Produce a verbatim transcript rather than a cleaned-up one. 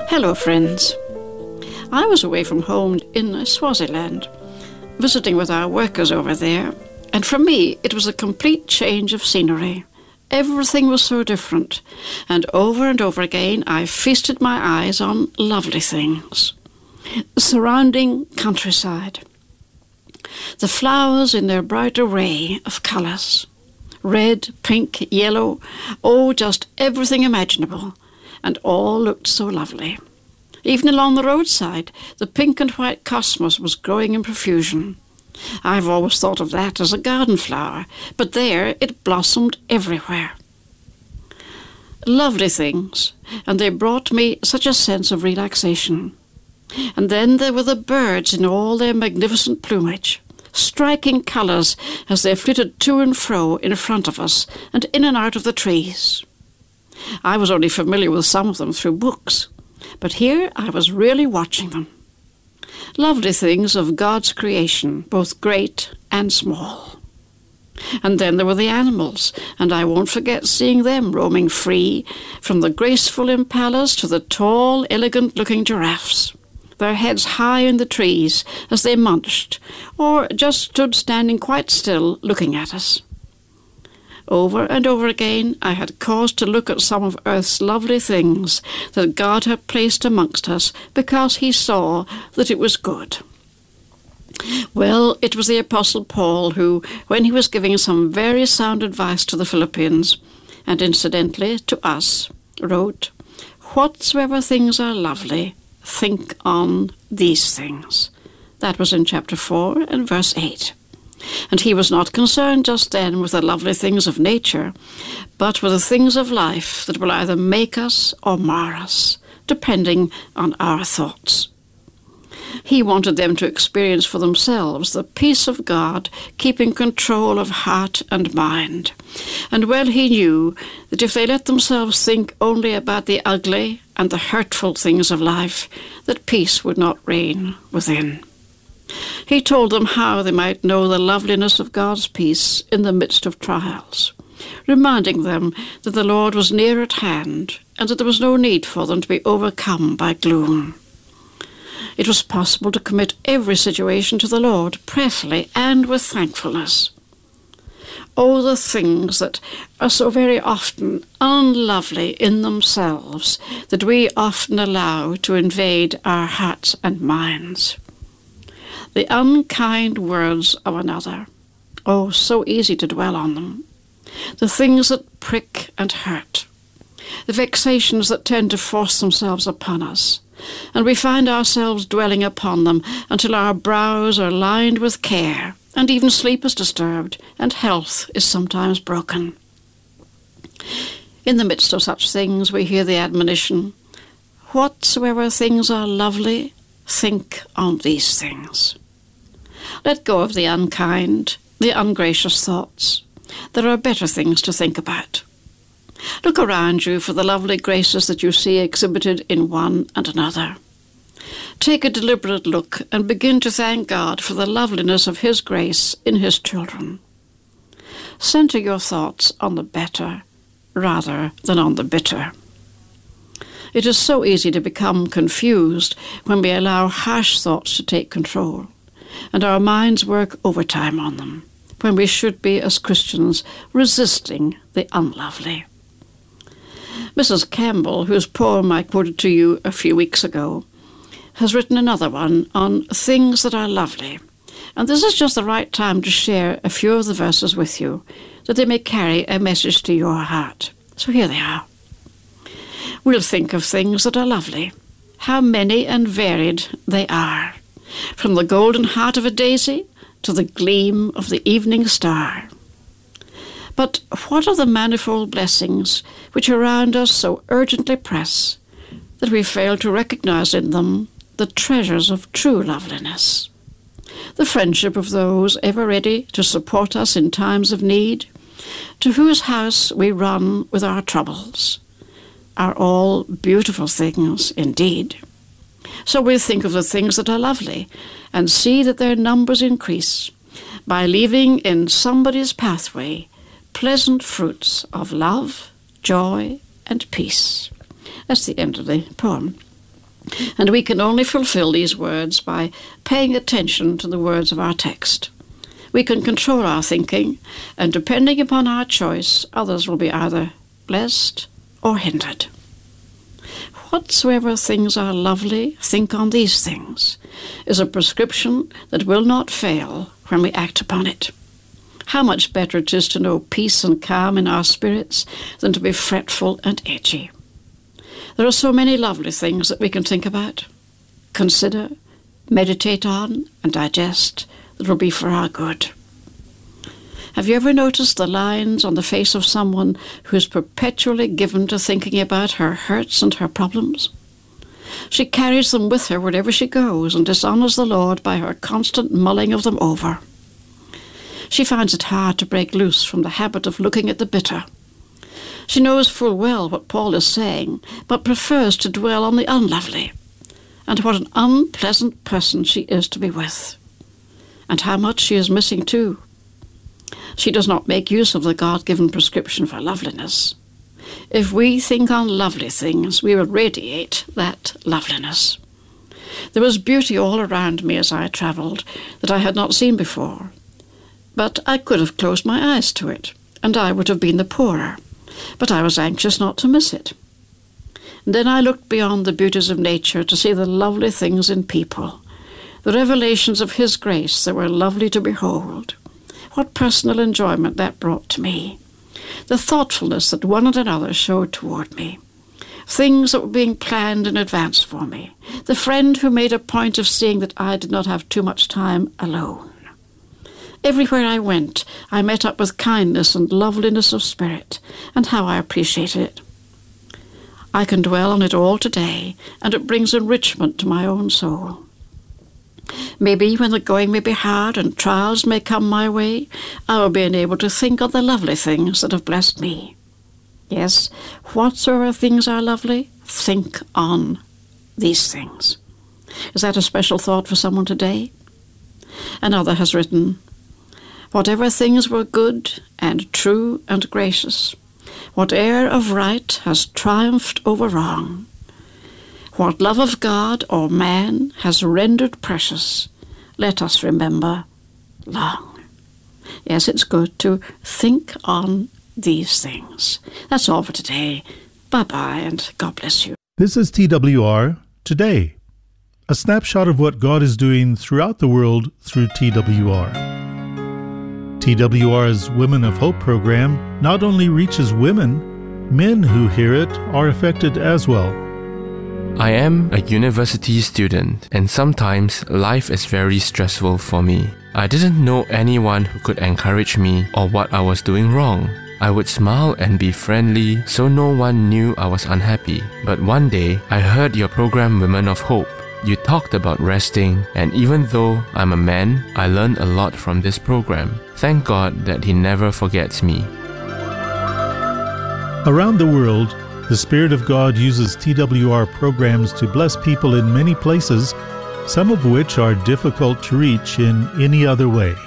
Hello, friends. I was away from home in Swaziland, visiting with our workers over there, and for me it was a complete change of scenery. Everything was so different, and over and over again I feasted my eyes on lovely things. Surrounding countryside. The flowers in their bright array of colours. Red, pink, yellow, oh, just everything imaginable, and all looked so lovely. Even along the roadside, the pink and white cosmos was growing in profusion. I've always thought of that as a garden flower, but there it blossomed everywhere. Lovely things, and they brought me such a sense of relaxation. And then there were the birds in all their magnificent plumage, striking colours as they flitted to and fro in front of us and in and out of the trees. I was only familiar with some of them through books, but here I was really watching them. Lovely things of God's creation, both great and small. And then there were the animals, and I won't forget seeing them roaming free, from the graceful impalas to the tall, elegant-looking giraffes, their heads high in the trees as they munched, or just stood standing quite still looking at us. Over and over again I had cause to look at some of earth's lovely things that God had placed amongst us because he saw that it was good. Well, it was the Apostle Paul who, when he was giving some very sound advice to the Philippians, and incidentally to us, wrote, "Whatsoever things are lovely, think on these things." That was in chapter four and verse eight. And he was not concerned just then with the lovely things of nature, but with the things of life that will either make us or mar us, depending on our thoughts. He wanted them to experience for themselves the peace of God keeping control of heart and mind. And well he knew that if they let themselves think only about the ugly and the hurtful things of life, that peace would not reign within. He told them how they might know the loveliness of God's peace in the midst of trials, reminding them that the Lord was near at hand and that there was no need for them to be overcome by gloom. It was possible to commit every situation to the Lord prayerfully and with thankfulness. Oh, the things that are so very often unlovely in themselves that we often allow to invade our hearts and minds. The unkind words of another. Oh, so easy to dwell on them. The things that prick and hurt. The vexations that tend to force themselves upon us. And we find ourselves dwelling upon them until our brows are lined with care, and even sleep is disturbed, and health is sometimes broken. In the midst of such things we hear the admonition, "Whatsoever things are lovely, think on these things." Let go of the unkind, the ungracious thoughts. There are better things to think about. Look around you for the lovely graces that you see exhibited in one and another. Take a deliberate look and begin to thank God for the loveliness of his grace in his children. Center your thoughts on the better rather than on the bitter. It is so easy to become confused when we allow harsh thoughts to take control, and our minds work overtime on them, when we should be, as Christians, resisting the unlovely. Missus Campbell, whose poem I quoted to you a few weeks ago, has written another one on things that are lovely, and this is just the right time to share a few of the verses with you, that they may carry a message to your heart. So here they are. We'll think of things that are lovely, how many and varied they are, from the golden heart of a daisy to the gleam of the evening star. But what are the manifold blessings which around us so urgently press that we fail to recognize in them the treasures of true loveliness? The friendship of those ever ready to support us in times of need, to whose house we run with our troubles, are all beautiful things indeed. So we think of the things that are lovely and see that their numbers increase by leaving in somebody's pathway pleasant fruits of love, joy, and peace. That's the end of the poem. And we can only fulfill these words by paying attention to the words of our text. We can control our thinking, and depending upon our choice, others will be either blessed or hindered. Whatsoever things are lovely, think on these things, is a prescription that will not fail when we act upon it. How much better it is to know peace and calm in our spirits than to be fretful and edgy. There are so many lovely things that we can think about, consider, meditate on, and digest that will be for our good. Have you ever noticed the lines on the face of someone who is perpetually given to thinking about her hurts and her problems? She carries them with her wherever she goes and dishonors the Lord by her constant mulling of them over. She finds it hard to break loose from the habit of looking at the bitter. She knows full well what Paul is saying, but prefers to dwell on the unlovely. And what an unpleasant person she is to be with. And how much she is missing too. She does not make use of the God-given prescription for loveliness. If we think on lovely things, we will radiate that loveliness. There was beauty all around me as I travelled that I had not seen before. But I could have closed my eyes to it, and I would have been the poorer. But I was anxious not to miss it. And then I looked beyond the beauties of nature to see the lovely things in people, the revelations of His grace that were lovely to behold. What personal enjoyment that brought to me. The thoughtfulness that one and another showed toward me. Things that were being planned in advance for me. The friend who made a point of seeing that I did not have too much time alone. Everywhere I went, I met up with kindness and loveliness of spirit, and how I appreciated it. I can dwell on it all today, and it brings enrichment to my own soul. Maybe when the going may be hard and trials may come my way, I will be enabled to think of the lovely things that have blessed me. Yes, whatsoever things are lovely, think on these things. Is that a special thought for someone today? Another has written, whatever things were good and true and gracious, what air of right has triumphed over wrong, what love of God or man has rendered precious, let us remember long. Yes, it's good to think on these things. That's all for today. Bye-bye, and God bless you. This is T W R Today, a snapshot of what God is doing throughout the world through T W R. T W R's Women of Hope program not only reaches women, men who hear it are affected as well. I am a university student, and sometimes life is very stressful for me. I didn't know anyone who could encourage me or what I was doing wrong. I would smile and be friendly so no one knew I was unhappy. But one day, I heard your program Women of Hope. You talked about resting, and even though I'm a man, I learned a lot from this program. Thank God that He never forgets me. Around the world, the Spirit of God uses T W R programs to bless people in many places, some of which are difficult to reach in any other way.